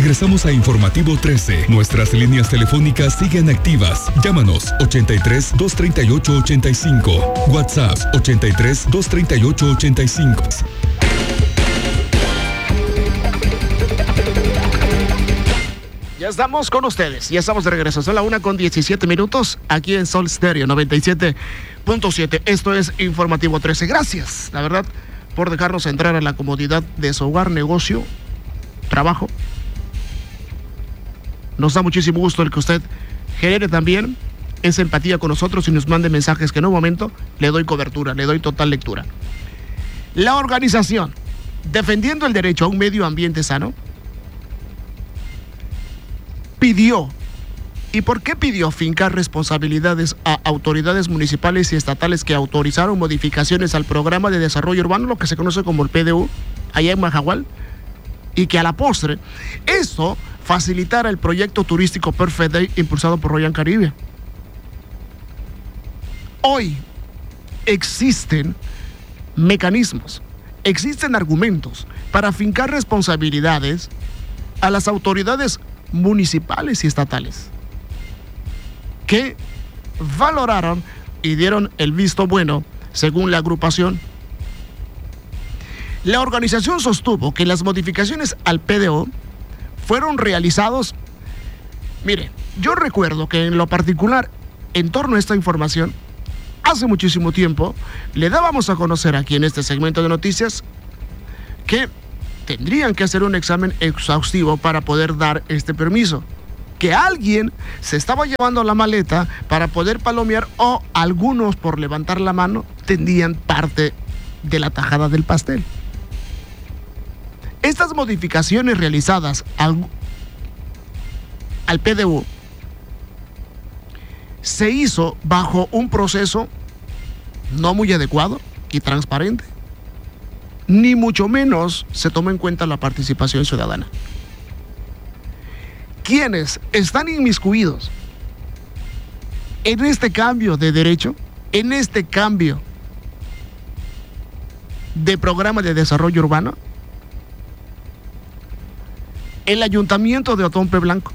Regresamos a Informativo 13. Nuestras líneas telefónicas siguen activas. Llámanos 83 238 85. WhatsApp 83 238 85. Ya estamos con ustedes, ya estamos de regreso. Son la 1:17 aquí en Sol Stereo 97.7. Esto es Informativo 13. Gracias, la verdad, por dejarnos entrar a la comodidad de su hogar, negocio, trabajo. Nos da muchísimo gusto el que usted genere también esa empatía con nosotros y nos mande mensajes que en un momento le doy cobertura, le doy total lectura. La organización Defendiendo el Derecho a un Medio Ambiente Sano pidió, ¿y por qué pidió fincar responsabilidades a autoridades municipales y estatales que autorizaron modificaciones al Programa de Desarrollo Urbano, lo que se conoce como el PDU, allá en Majahual, y que a la postre esto facilitara el proyecto turístico Perfect Day impulsado por Royal Caribe? Hoy existen mecanismos, existen argumentos para fincar responsabilidades a las autoridades municipales y estatales que valoraron y dieron el visto bueno según la agrupación. La organización sostuvo que las modificaciones al PDO fueron realizados. Mire, yo recuerdo que en lo particular, en torno a esta información, hace muchísimo tiempo le dábamos a conocer aquí en este segmento de noticias que tendrían que hacer un examen exhaustivo para poder dar este permiso, que alguien se estaba llevando la maleta para poder palomear, o algunos por levantar la mano tendían parte de la tajada del pastel. Estas modificaciones realizadas al PDU se hizo bajo un proceso no muy adecuado y transparente, ni mucho menos se toma en cuenta la participación ciudadana. Quienes están inmiscuidos en este cambio de derecho, en este cambio de programa de desarrollo urbano, el ayuntamiento de Otompe Blanco.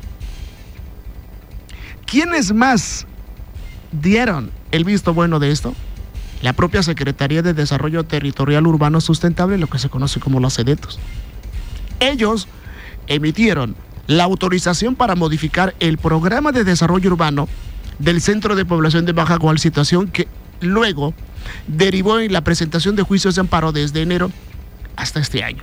¿Quiénes más dieron el visto bueno de esto? La propia Secretaría de Desarrollo Territorial Urbano Sustentable, lo que se conoce como los SEDETUS. Ellos emitieron la autorización para modificar el programa de desarrollo urbano del Centro de Población de Majahual, situación que luego derivó en la presentación de juicios de amparo desde enero hasta este año.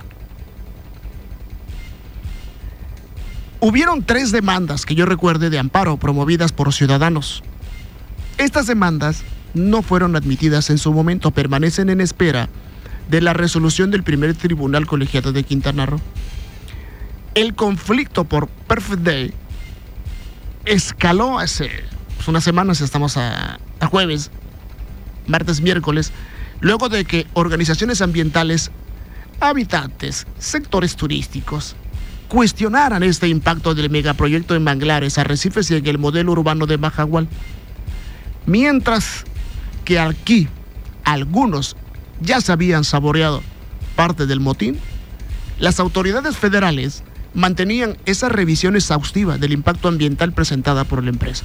Hubieron 3 demandas que yo recuerde de amparo promovidas por ciudadanos. Estas demandas no fueron admitidas en su momento, permanecen en espera de la resolución del primer tribunal colegiado de Quintana Roo. El conflicto por Perfect Day escaló hace unas semanas, estamos a jueves, martes, miércoles, luego de que organizaciones ambientales, habitantes, sectores turísticos, cuestionaran este impacto del megaproyecto en manglares, arrecifes y en el modelo urbano de Majahual. Mientras que aquí algunos ya se habían saboreado parte del motín, las autoridades federales mantenían esa revisión exhaustiva del impacto ambiental presentada por la empresa.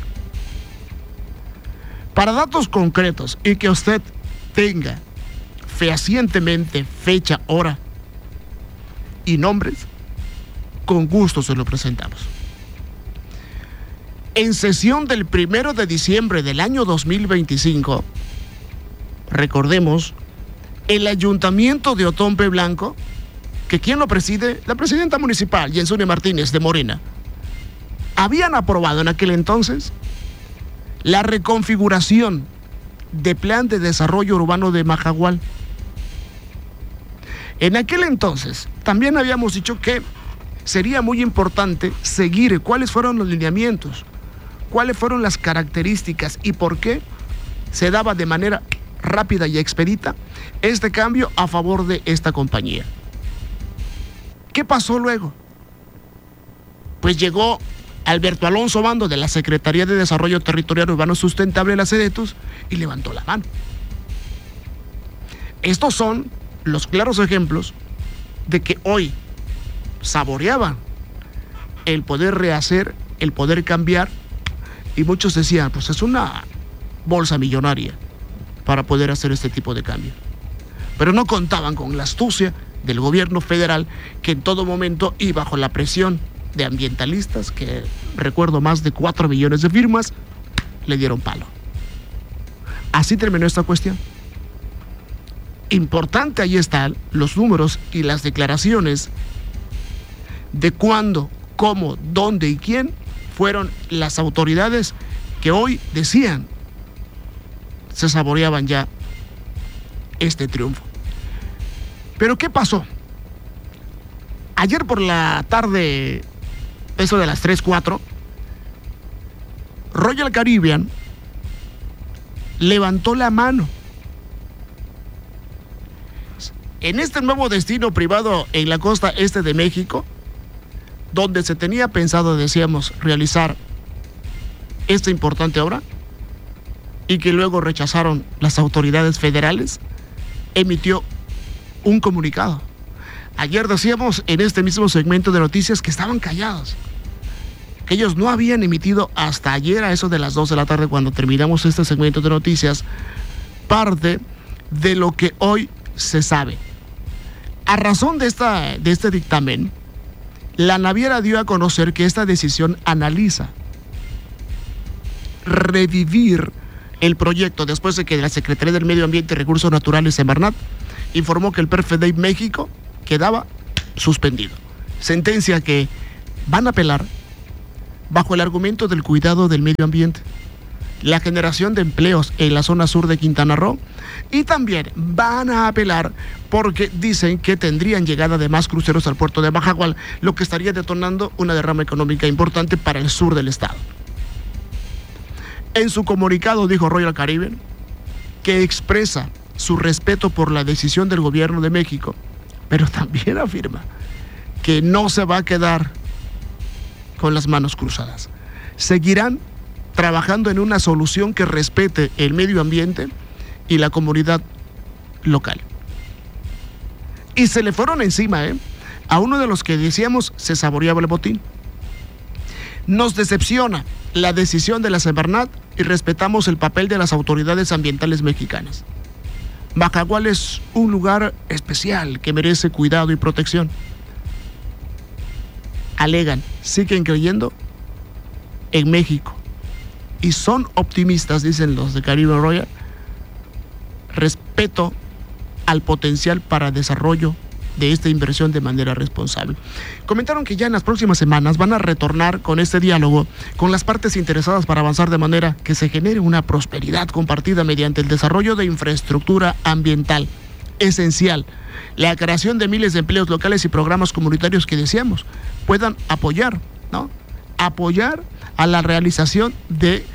Para datos concretos y que usted tenga fehacientemente fecha, hora y nombres, con gusto se lo presentamos. En sesión del 1 de diciembre del año 2025, recordemos, el Ayuntamiento de Otompe Blanco, que quien lo preside, la presidenta municipal, Yensune Martínez de Morena, habían aprobado en aquel entonces la reconfiguración de plan de desarrollo urbano de Majahual. En aquel entonces también habíamos dicho que sería muy importante seguir cuáles fueron los lineamientos, cuáles fueron las características y por qué se daba de manera rápida y expedita este cambio a favor de esta compañía. ¿Qué pasó luego? Pues llegó Alberto Alonso Bando de la Secretaría de Desarrollo Territorial Urbano Sustentable, la SEDETUS, y levantó la mano. Estos son los claros ejemplos de que hoy saboreaban el poder rehacer, el poder cambiar, y muchos decían, pues es una bolsa millonaria para poder hacer este tipo de cambio. Pero no contaban con la astucia del gobierno federal, que en todo momento, y bajo la presión de ambientalistas, que recuerdo más de 4 millones de firmas, le dieron palo. Así terminó esta cuestión. Importante, ahí están los números y las declaraciones de cuándo, cómo, dónde y quién fueron las autoridades que hoy decían se saboreaban ya este triunfo. Pero ¿qué pasó? Ayer por la tarde, eso de las 3, 4, Royal Caribbean levantó la mano. En este nuevo destino privado en la costa este de México, donde se tenía pensado, decíamos, realizar esta importante obra, y que luego rechazaron las autoridades federales, emitió un comunicado. Ayer decíamos en este mismo segmento de noticias que estaban callados, que ellos no habían emitido hasta ayer a eso de las 2 de la tarde, cuando terminamos este segmento de noticias, parte de lo que hoy se sabe. A razón de este dictamen, la naviera dio a conocer que esta decisión analiza revivir el proyecto después de que la Secretaría del Medio Ambiente y Recursos Naturales, Semarnat, informó que el Perfect Day México quedaba suspendido. Sentencia que van a apelar bajo el argumento del cuidado del medio ambiente, la generación de empleos en la zona sur de Quintana Roo, y también van a apelar porque dicen que tendrían llegada de más cruceros al puerto de Majagual, lo que estaría detonando una derrama económica importante para el sur del estado. En su comunicado dijo Royal Caribbean que expresa su respeto por la decisión del gobierno de México, pero también afirma que no se va a quedar con las manos cruzadas. Seguirán trabajando en una solución que respete el medio ambiente y la comunidad local. Y se le fueron encima a uno de los que decíamos se saboreaba el botín. Nos decepciona la decisión de la Semarnat y respetamos el papel de las autoridades ambientales mexicanas. Majagual es un lugar especial que merece cuidado y protección. Alegan, siguen creyendo en México y son optimistas, dicen los de Caribbean Royal, respeto al potencial para desarrollo de esta inversión de manera responsable. Comentaron que ya en las próximas semanas van a retornar con este diálogo con las partes interesadas para avanzar de manera que se genere una prosperidad compartida mediante el desarrollo de infraestructura ambiental esencial, la creación de miles de empleos locales y programas comunitarios que decíamos puedan apoyar, ¿no? Apoyar a la realización de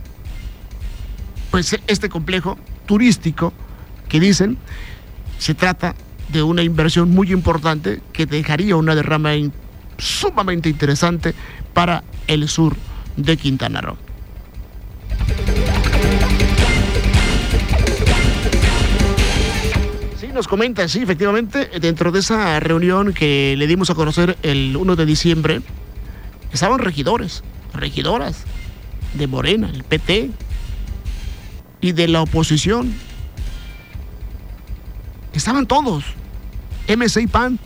pues este complejo turístico que dicen se trata de una inversión muy importante que dejaría una derrama sumamente interesante para el sur de Quintana Roo. Sí, nos comenta, sí, efectivamente, dentro de esa reunión que le dimos a conocer el 1 de diciembre, estaban regidores, regidoras de Morena, el PT, y de la oposición. Estaban todos, MC y PAN,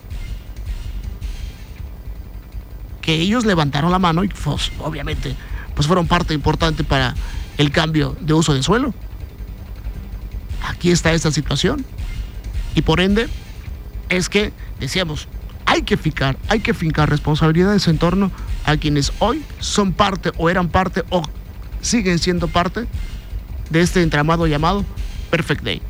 que ellos levantaron la mano y pues, obviamente pues fueron parte importante para el cambio de uso de suelo. Aquí está esta situación y por ende es que decíamos hay que fincar responsabilidades en torno a quienes hoy son parte o eran parte o siguen siendo parte de este entramado llamado Perfect Day.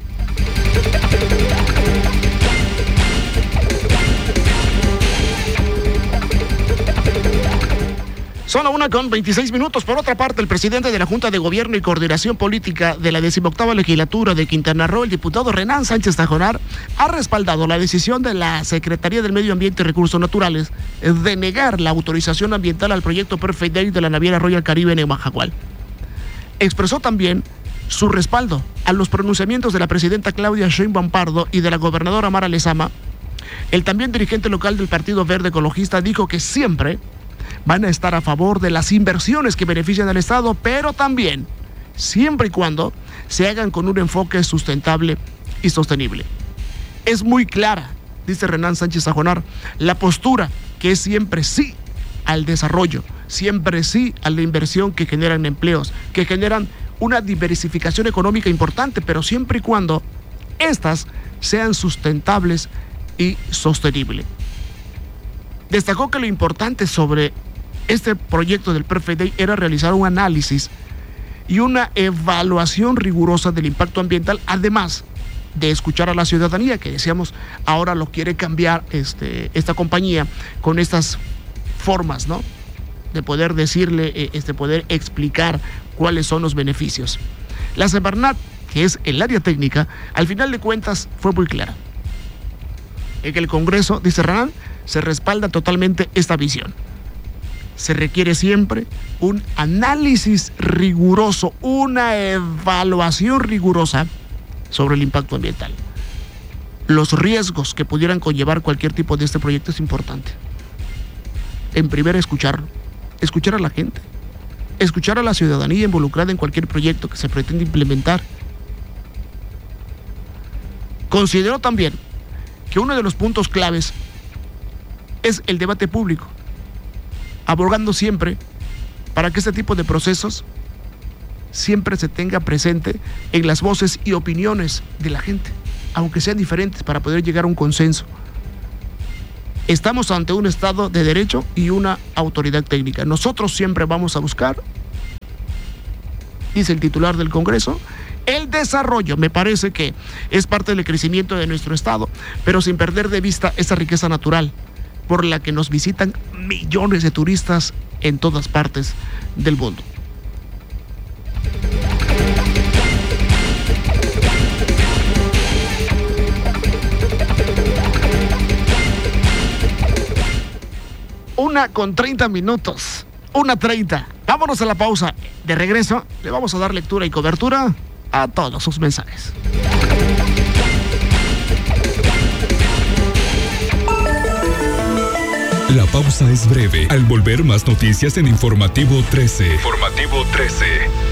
Son la 1:26. Por otra parte, el presidente de la Junta de Gobierno y Coordinación Política de la 18ª Legislatura de Quintana Roo, el diputado Renan Sánchez Tajonar, ha respaldado la decisión de la Secretaría del Medio Ambiente y Recursos Naturales de negar la autorización ambiental al proyecto Perfect Day de la naviera Royal Caribbean en Majagual. Expresó también su respaldo a los pronunciamientos de la presidenta Claudia Sheinbaum Pardo y de la gobernadora Mara Lezama. El también dirigente local del Partido Verde Ecologista dijo que siempre van a estar a favor de las inversiones que benefician al Estado, pero también, siempre y cuando se hagan con un enfoque sustentable y sostenible. Es muy clara, dice Renan Sánchez Sajonar, la postura que es siempre sí al desarrollo, siempre sí a la inversión que generan empleos, que generan una diversificación económica importante, pero siempre y cuando estas sean sustentables y sostenibles. Destacó que lo importante sobre este proyecto del Perfect Day era realizar un análisis y una evaluación rigurosa del impacto ambiental, además de escuchar a la ciudadanía, que decíamos ahora lo quiere cambiar esta compañía con estas formas, ¿no?, de poder decirle, poder explicar cuáles son los beneficios. La Semarnat, que es el área técnica, al final de cuentas fue muy clara. En el Congreso, dice Renan, se respalda totalmente esta visión. Se requiere siempre un análisis riguroso, una evaluación rigurosa sobre el impacto ambiental. Los riesgos que pudieran conllevar cualquier tipo de este proyecto es importante. En primera, escuchar a la gente, escuchar a la ciudadanía involucrada en cualquier proyecto que se pretende implementar. Considero también que uno de los puntos claves es el debate público, abogando siempre para que este tipo de procesos siempre se tenga presente en las voces y opiniones de la gente, aunque sean diferentes, para poder llegar a un consenso. Estamos ante un Estado de Derecho y una autoridad técnica. Nosotros siempre vamos a buscar, dice el titular del Congreso, el desarrollo. Me parece que es parte del crecimiento de nuestro Estado, pero sin perder de vista esa riqueza natural por la que nos visitan millones de turistas en todas partes del mundo. Una con 30 minutos, 1:30. Vámonos a la pausa. De regreso, le vamos a dar lectura y cobertura a todos sus mensajes. La pausa es breve. Al volver, más noticias en Informativo 13. Informativo 13.